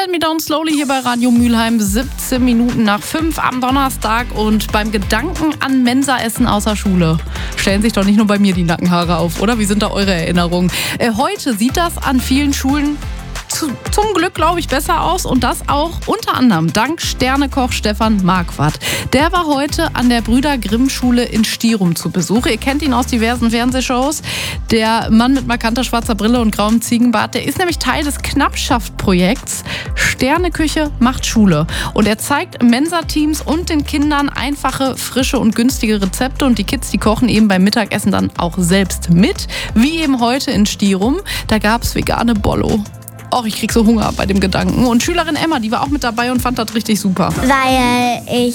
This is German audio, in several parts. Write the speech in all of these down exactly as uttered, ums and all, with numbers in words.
Me Down Slowly hier bei Radio Mülheim, siebzehn Minuten nach fünf am Donnerstag. Und beim Gedanken an Mensaessen außer Schule stellen sich doch nicht nur bei mir die Nackenhaare auf, oder? Wie sind da eure Erinnerungen? Äh, heute sieht das an vielen Schulen zu, zum Glück, glaube ich, besser aus. Und das auch unter anderem dank Sternekoch Stefan Marquardt. Der war heute an der Brüder-Grimm-Schule in Stierum zu Besuch. Ihr kennt ihn aus diversen Fernsehshows. Der Mann mit markanter schwarzer Brille und grauem Ziegenbart, der ist nämlich Teil des Knappschaft-Projekts Sterneküche macht Schule. Und er zeigt Mensa-Teams und den Kindern einfache, frische und günstige Rezepte. Und die Kids, die kochen eben beim Mittagessen dann auch selbst mit. Wie eben heute in Stierum. Da gab es vegane Bollo. Och, ich krieg so Hunger bei dem Gedanken. Und Schülerin Emma, die war auch mit dabei und fand das richtig super. Weil ich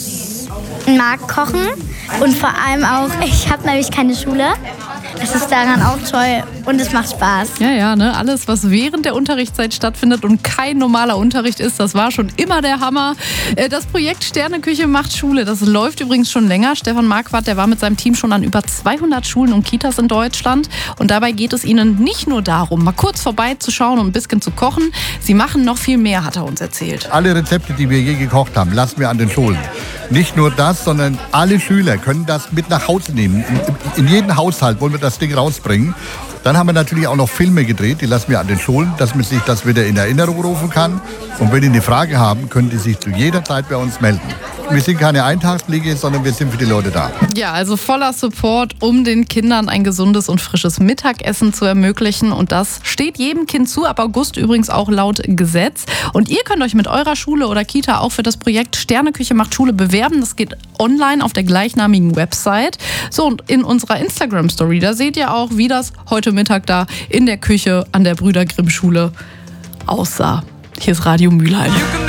mag kochen und vor allem auch, ich habe nämlich keine Schule. Das ist daran auch toll und es macht Spaß. Ja, ja, ne? Alles, was während der Unterrichtszeit stattfindet und kein normaler Unterricht ist, das war schon immer der Hammer. Das Projekt Sterneküche macht Schule, das läuft übrigens schon länger. Stefan Marquardt, der war mit seinem Team schon an über zweihundert Schulen und Kitas in Deutschland. Und dabei geht es ihnen nicht nur darum, mal kurz vorbeizuschauen und ein bisschen zu kochen. Sie machen noch viel mehr, hat er uns erzählt. Alle Rezepte, die wir je gekocht haben, lassen wir an den Schulen. Nicht nur das, sondern alle Schüler können das mit nach Hause nehmen. In, in jeden Haushalt wollen wir das Ding rausbringen. Dann haben wir natürlich auch noch Filme gedreht, die lassen wir an den Schulen, dass man sich das wieder in Erinnerung rufen kann. Und wenn die eine Frage haben, können die sich zu jeder Zeit bei uns melden. Wir sind keine Eintagsfliege, sondern wir sind für die Leute da. Ja, also voller Support, um den Kindern ein gesundes und frisches Mittagessen zu ermöglichen. Und das steht jedem Kind zu, ab August übrigens auch laut Gesetz. Und ihr könnt euch mit eurer Schule oder Kita auch für das Projekt Sterneküche macht Schule bewerben. Das geht online auf der gleichnamigen Website. So, und in unserer Instagram-Story, da seht ihr auch, wie das heute Mittag da in der Küche an der Brüder-Grimm-Schule aussah. Hier ist Radio Mülheim.